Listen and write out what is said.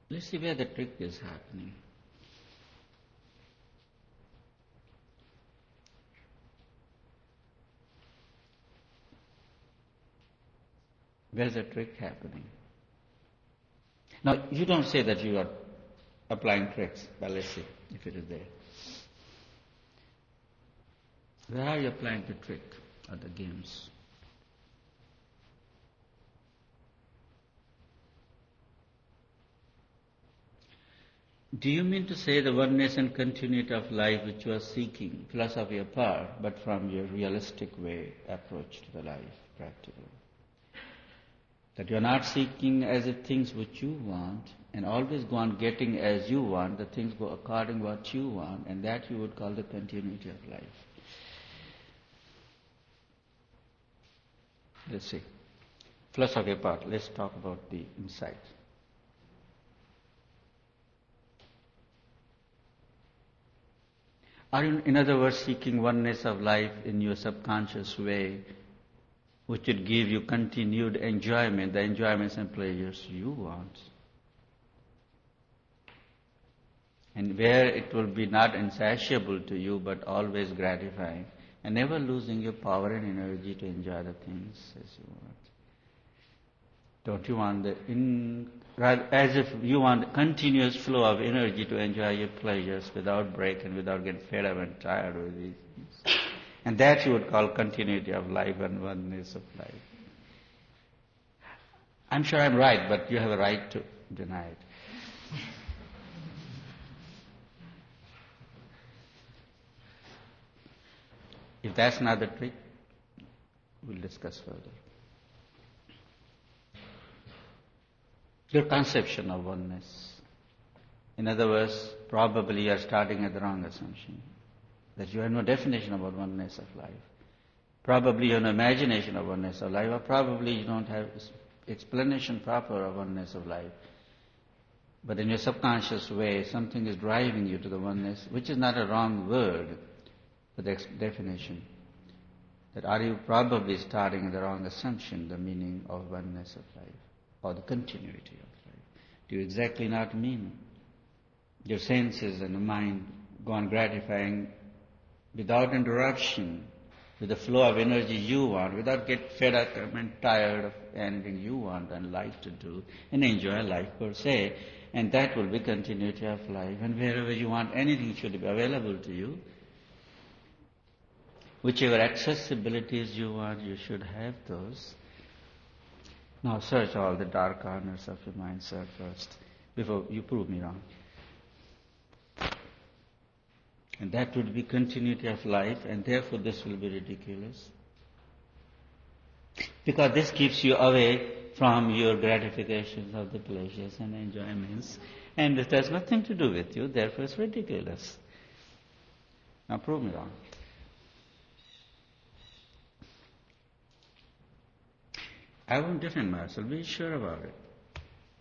Let's see where the trick is happening. Where's the trick happening? Now, you don't say that you are applying tricks, but let's see if it is there. Where are you applying the trick or the games? Do you mean to say the oneness and continuity of life which you are seeking, philosophy apart, but from your realistic way approach to the life, practical? That you are not seeking as if things which you want and always go on getting as you want, the things go according what you want, and that you would call the continuity of life. Let's see. Philosophy apart, let's talk about the insight. Are you, in other words, seeking oneness of life in your subconscious way, which would give you continued enjoyment, the enjoyments and pleasures you want? And where it will be not insatiable to you, but always gratifying, and never losing your power and energy to enjoy the things as you want. Don't you want as if you want continuous flow of energy to enjoy your pleasures without break and without getting fed up and tired with these things. And that you would call continuity of life and oneness of life. I'm sure I'm right, but you have a right to deny it. If that's not the trick, we'll discuss further. Your conception of oneness. In other words, probably you are starting at the wrong assumption. That you have no definition about oneness of life. Probably you have no imagination of oneness of life, or probably you don't have explanation proper of oneness of life. But in your subconscious way, something is driving you to the oneness, which is not a wrong word, but the definition. That are you probably starting at the wrong assumption, the meaning of oneness of life, or the continuity of life. Do you exactly not mean your senses and the mind go on gratifying without interruption, with the flow of energy you want, without get fed up and tired of anything you want and like to do, and enjoy life per se, and that will be continuity of life. And wherever you want anything should be available to you. Whichever accessibilities you want, you should have those. Now search all the dark corners of your mind, sir, first, before you prove me wrong. And that would be continuity of life, and therefore this will be ridiculous. Because this keeps you away from your gratifications of the pleasures and enjoyments, and it has nothing to do with you, therefore it's ridiculous. Now prove me wrong. I won't defend myself, be sure about it.